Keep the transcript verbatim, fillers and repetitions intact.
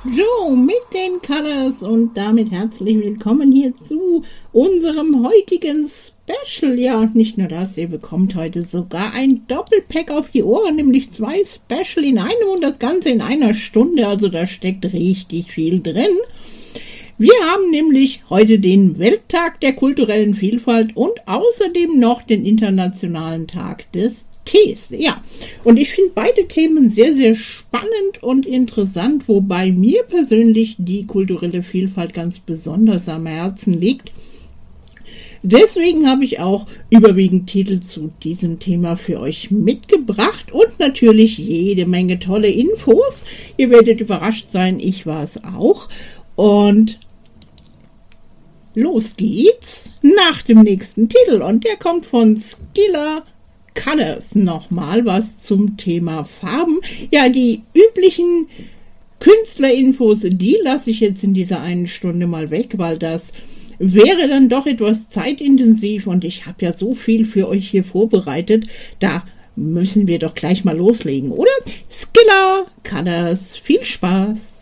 So, mit den Colors und damit herzlich willkommen hier zu unserem heutigen Special. Ja, und nicht nur das, ihr bekommt heute sogar ein Doppelpack auf die Ohren, nämlich zwei Special in einem und das Ganze in einer Stunde, also da steckt richtig viel drin. Wir haben nämlich heute den Welttag der kulturellen Vielfalt und außerdem noch den Internationalen Tag des Tees. Ja, und ich finde beide Themen sehr, sehr spannend und interessant, wobei mir persönlich die kulturelle Vielfalt ganz besonders am Herzen liegt. Deswegen habe ich auch überwiegend Titel zu diesem Thema für euch mitgebracht und natürlich jede Menge tolle Infos. Ihr werdet überrascht sein, ich war es auch. Und los geht's nach dem nächsten Titel und der kommt von Skilla Colors. Nochmal was zum Thema Farben. Ja, die üblichen Künstlerinfos, die lasse ich jetzt in dieser einen Stunde mal weg, weil das wäre dann doch etwas zeitintensiv und ich habe ja so viel für euch hier vorbereitet. Da müssen wir doch gleich mal loslegen, oder? Skilla Colors, viel Spaß!